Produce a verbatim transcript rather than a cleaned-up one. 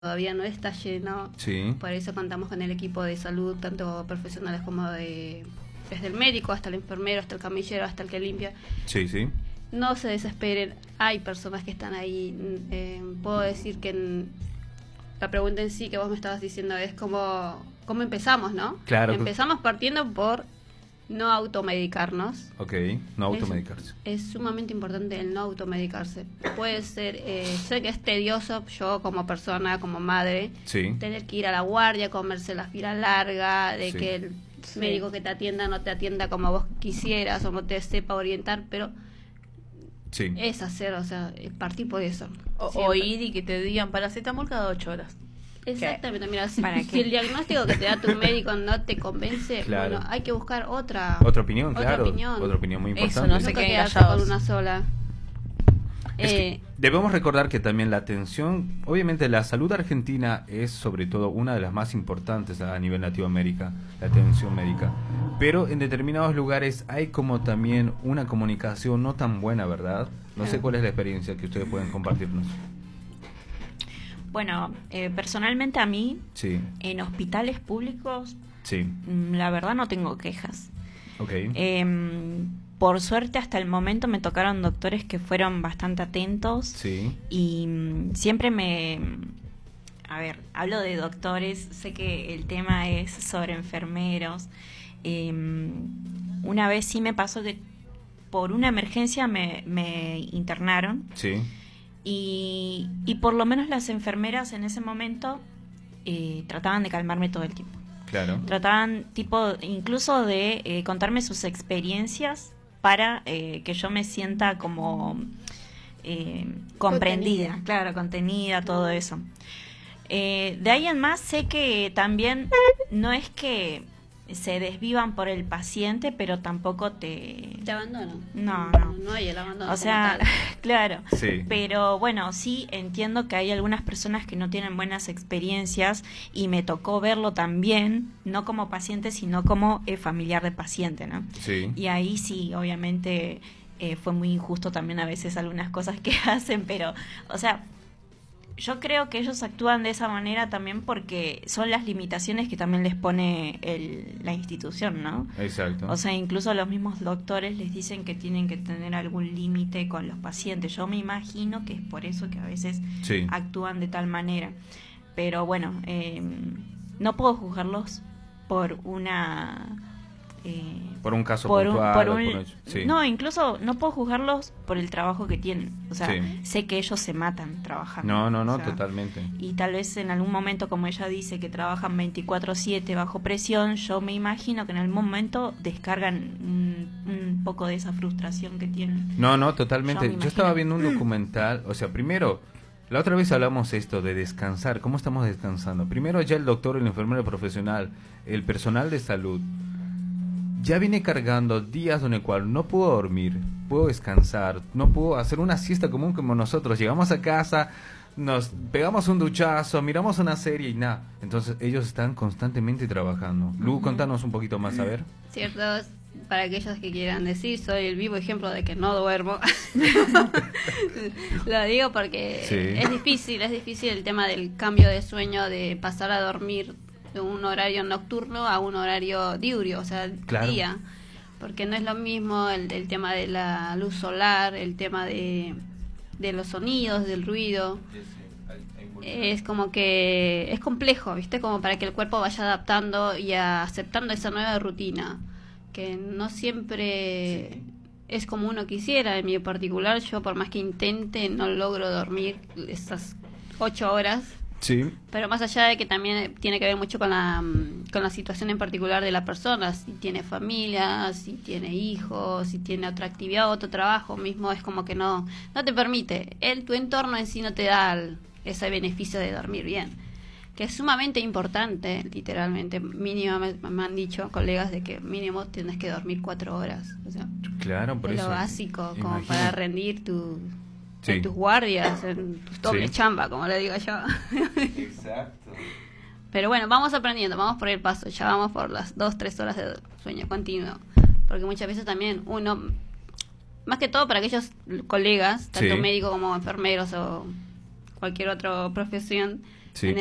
todavía no está lleno. Sí. Por eso contamos con el equipo de salud, tanto profesionales como de desde el médico hasta el enfermero, hasta el camillero, hasta el que limpia. Sí, sí. No se desesperen, hay personas que están ahí. Eh, puedo decir que en, la pregunta en sí que vos me estabas diciendo es cómo, cómo empezamos, ¿no? Claro. Empezamos partiendo por no automedicarnos. Ok, no automedicarse. Es, es sumamente importante el no automedicarse. Puede ser, eh, sé que es tedioso, yo como persona, como madre, Sí. tener que ir a la guardia, comerse la fila larga, de Sí. que el Sí. médico que te atienda no te atienda como vos quisieras o no te sepa orientar, pero Sí. es hacer, o sea, es partir por eso. O, Siempre. o ir y que te digan paracetamol cada ocho horas. Exactamente, mira, si, ¿Para si qué? el diagnóstico que te da tu médico no te convence, Claro. bueno, hay que buscar otra Otra opinión, otra claro. opinión. Otra opinión muy Eso, importante. no se Nunca queden quedarse callados. con una sola. Es que Eh, debemos recordar que también la atención, obviamente la salud argentina es sobre todo una de las más importantes a nivel Latinoamérica, la atención médica. Pero en determinados lugares hay como también una comunicación no tan buena, ¿verdad? No sé cuál es la experiencia que ustedes pueden compartirnos. Bueno, eh, personalmente a mí, Sí, en hospitales públicos, sí, mm, la verdad no tengo quejas. ok. Eh, por suerte hasta el momento me tocaron doctores que fueron bastante atentos Sí, y mm, siempre me... A ver, hablo de doctores, sé que el tema es sobre enfermeros. Eh, una vez sí me pasó que por una emergencia me, me internaron. sí, Y, y por lo menos las enfermeras en ese momento eh, trataban de calmarme todo el tiempo. claro. Trataban tipo incluso de eh, contarme sus experiencias para eh, que yo me sienta como eh, comprendida, Contenida. claro, contenida, todo eso. Eh, de ahí en más sé que también no es que se desvivan por el paciente, pero tampoco te... te abandono. No, no. No hay el abandono. O sea, como tal. claro. Sí. Pero bueno, sí entiendo que hay algunas personas que no tienen buenas experiencias y me tocó verlo también, no como paciente, sino como eh, familiar de paciente, ¿no? Sí, Y ahí sí, obviamente, eh, fue muy injusto también a veces algunas cosas que hacen, pero, o sea, yo creo que ellos actúan de esa manera también porque son las limitaciones que también les pone el, la institución, ¿no? exacto. O sea, incluso los mismos doctores les dicen que tienen que tener algún límite con los pacientes. Yo me imagino que es por eso que a veces Sí. actúan de tal manera. Pero bueno, eh, no puedo juzgarlos por una... eh, Por un caso por un- puntual. por o un- por un- sí. No, incluso no puedo juzgarlos por el trabajo que tienen. O sea, Sí. sé que ellos se matan trabajando. No, no, no, O sea, totalmente. y tal vez en algún momento, como ella dice, que trabajan veinticuatro siete bajo presión, yo me imagino que en algún momento descargan un, un poco de esa frustración que tienen. No, no, totalmente. Yo me Yo estaba imagino. viendo un documental, o sea, primero, la otra vez hablamos esto de descansar, ¿cómo estamos descansando? Primero ya el doctor, el enfermero profesional, el personal de salud, ya viene cargando días en el cual no puedo dormir, puedo descansar, no puedo hacer una siesta común como nosotros. Llegamos a casa, nos pegamos un duchazo, miramos una serie y nada. Entonces ellos están constantemente trabajando. Lu, contanos un poquito más, a ver. Cierto, para aquellos que quieran decir, soy el vivo ejemplo de que no duermo. Lo digo porque Sí. es difícil, es difícil el tema del cambio de sueño, de pasar a dormir de un horario nocturno a un horario diurio, o sea, Claro. día. Porque no es lo mismo el, el tema de la luz solar, el tema de, de los sonidos, del ruido. Es como que es complejo, ¿viste? Como para que el cuerpo vaya adaptando y aceptando esa nueva rutina, que no siempre es como uno quisiera. En mi particular, yo por más que intente, no logro dormir esas ocho horas. Sí. Pero más allá de que también tiene que ver mucho con la, mm, con la situación en particular de la persona, si tiene familia, si tiene hijos, si tiene otra actividad, otro trabajo mismo, es como que no no te permite, el tu entorno en sí no te da el- ese beneficio de dormir bien, que es sumamente importante, literalmente, mínimo me, me han dicho colegas de que mínimo tienes que dormir cuatro horas, o sea, Claro, por es eso. lo básico, como Imagínate. para rendir tu, Sí. en tus guardias, en tus doble Sí. chamba, como le digo yo. Exacto. Pero bueno, vamos aprendiendo, vamos por el paso, ya vamos por las dos, tres horas de sueño continuo, porque muchas veces también uno, más que todo para aquellos colegas, tanto Sí. médicos como enfermeros o cualquier otra profesión, Sí.